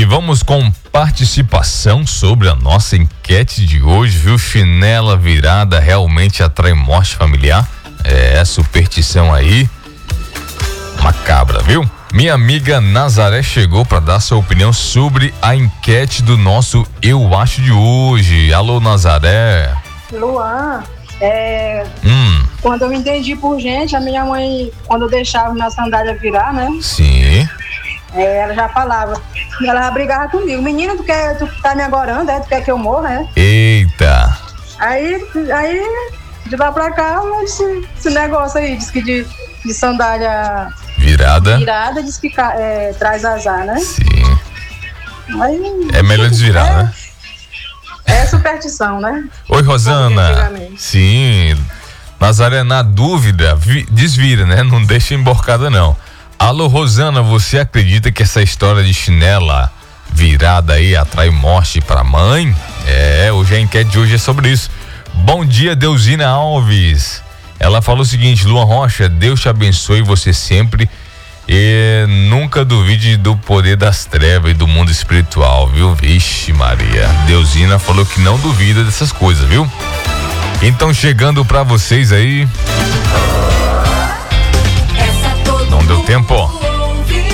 E vamos com participação sobre a nossa enquete de hoje, viu? Chinela virada realmente atrai morte familiar? É, superstição aí. Macabra, viu? Minha amiga Nazaré chegou para dar sua opinião sobre a enquete do nosso Eu Acho de hoje. Alô, Nazaré. Luan, quando eu entendi por gente, a minha mãe, quando eu deixava minha sandália virar, né? Sim. Ela já falava, ela já brigava comigo. Menina, tu tá me agorando, tu quer que eu morra, né? Eita. Aí, de lá pra cá, esse negócio aí, diz que de sandália virada diz que traz azar, né? Sim. Aí, é melhor desvirar, né? É superstição, né? Oi, Rosana. Sim. Nazaré, na dúvida, desvira, né? Não deixa emborcada, não. Alô, Rosana, você acredita que essa história de chinela virada aí atrai morte pra mãe? Hoje a enquete de hoje é sobre isso. Bom dia, Deusina Alves. Ela falou o seguinte: Luan Rocha, Deus te abençoe você sempre e nunca duvide do poder das trevas e do mundo espiritual, viu? Vixe Maria, Deusina falou que não duvida dessas coisas, viu? Então, chegando pra vocês aí. Não deu tempo?